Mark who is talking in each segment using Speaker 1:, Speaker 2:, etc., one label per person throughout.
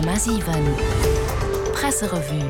Speaker 1: Presserevue.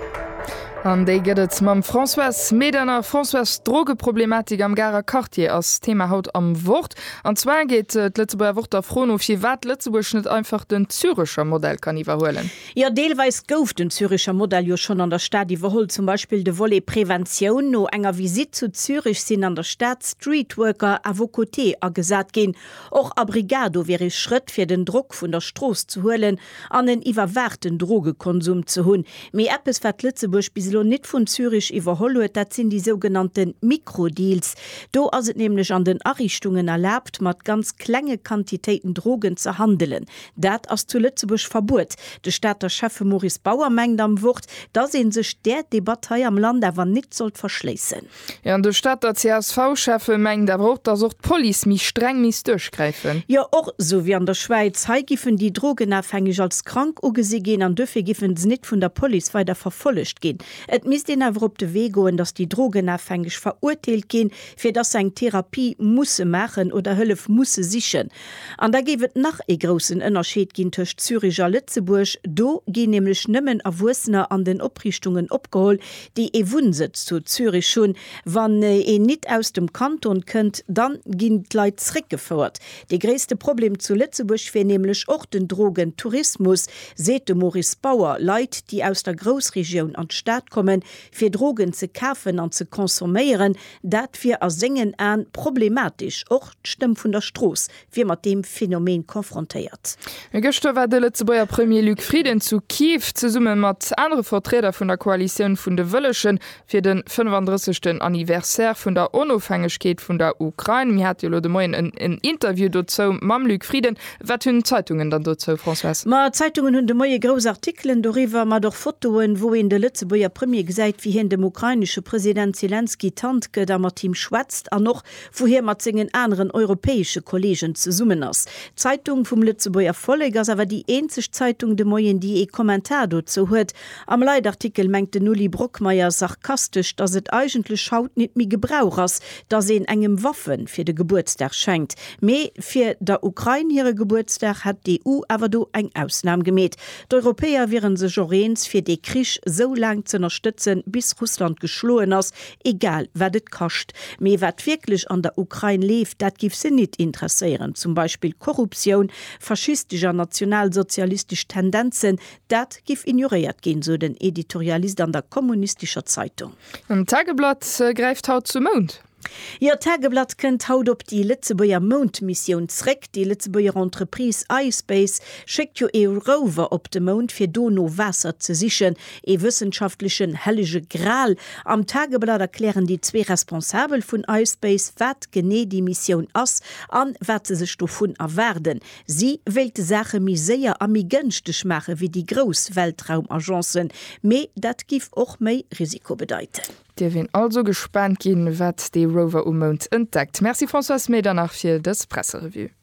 Speaker 2: An déi gëtt mam François Medener François Drogeproblematik am Garer Quartier als Thema haut am Wort. Anzwer geht Lützeburger Wort der Fron of fir wat Lützeburg net einfach den Züricher Modell kann iwwerhoelen.
Speaker 3: Ja, deelweis gouf den Züricher Modell jo schon an der Stadt iwwerholt, zum Beispiel de Wolle Prävention no enger Visit zu Zürich sinn an der Stadt Streetworker Avocoté a gesat gin. Och a Brigado wäre Schritt fir den Druck vun der Stroos zu hoelen an den iwwerwerten Drogekonsum zu hunn. Me Appes wat Lützeburg bis net vun Zürich iwwerholet, dat sinn die sogenannten Mikrodeals. Do as het nämlich an den Errichtungen erlaubt, mat ganz klenge Quantitäten Drogen zu handeln. Dat as zu Lützeburg verbot. De Stadter Chef Maurice Bauer mengt am Wort, da sehen sech der Debatte am Land awer net sollt verschleessen.
Speaker 2: Ja, an der Stadt der CSV-Chefe mengt der Wort, da sucht Police mich streng mis durchgreifen.
Speaker 3: Ja, auch so wie an der Schweiz. Hei giffen die drogenabhängig als krank ugesi gehen, an dürfe giffen sie nicht von der Police weiter verfolgt gehen. Et mis den awer op de Weg goen, dass die drogenabhängig verurteilt gehen, fir dass eng Therapie musse machen oder Hëllef musse sichen. An da gewet nach e grossen Ënnerscheet gin tech Züricher Lützeburg, do gin nämlich nëmmen Awussener an den Oprichtungen opgeholt, die e Wunsitz zu Zürich schon, wann e nit aus dem Kanton könnt, dann ginnt Leiit zrickgefordert. De gréste Problem zu Lützeburg fir nämlich och den Drogentourismus, sete Maurice Bauer, Leiit, die aus der Großregion an Stadt kommen, fir Drogen ze kaufen an ze konsumieren, dat fir a singen an problematisch och d'Stimm vun der Stroos, wie mat dem Phänomen konfrontiert.
Speaker 2: Gestern war de Lützeburger Premier Luc Frieden zu Kiew ze summe mat andere Vertreter vun der Koalition vun de Wëllechen fir den 35. Anniversär vun der Unabhängigkeit vun der Ukraine. Mir hat de Moin ein Interview dazu mam Luc Frieden. Wat hunn Zeitungen dann dazu, François?
Speaker 3: Ma Zeitungen hunn de moie grosse Artikeln darüber, ma doch Fotoen, wo in de Lützeburger Premier gesagt, wie hin dem ukrainische Präsident Zelensky Tantke da mat Team schwatzt an noch woher mat zingen anderen europäische Kollegen zu summen ass. Zeitung vum Lützeburger Vollegers awer die einzig Zeitung de Moien, die e Kommentar dazu huet. Am Leitartikel mengte Nulli Brockmeier sarkastisch, dass het eigentlich schaut net mi Gebrauch ass, da se engem Waffen fir de Geburtstag schenkt. Me fir der Ukraine ihre Geburtstag hat die EU awer do eng Ausnahme gemet. D'Europäer wären se Jorens fir de Krisch so lang zu unterstützen, bis Russland geschloen ass, egal wat et kascht. Me wat wirklich an der Ukraine lebt, dat gif se nicht interessieren. Zum Beispiel Korruption, faschistischer nationalsozialistisch Tendenzen, dat gif ignoriert gehen, so den Editorialist an der kommunistischer Zeitung.
Speaker 2: Im Tageblatt greift haut zum Mond.
Speaker 3: Ihr Tageblatt könnt haut op die Lützeburger Mondmission zreck. Die Lützeburger Entreprise iSpace schickt jo e Rover op dem Mond fir Dono Wasser zu sichern, e wissenschaftlichen hellige Gral. Am Tageblatt erklären die zwei Responsabel vun iSpace, wat gene die Mission ass, an wat se sech davon erwerden. Sie wählte Sache mi sehr ami günstig mache wie die Großweltraumagenzen, me dat gif och mei Risiko bedeuten.
Speaker 2: Dir wien also gespannt gin, wat de Rover Mond entdeckt. Merci François Medener fir das Presserevue.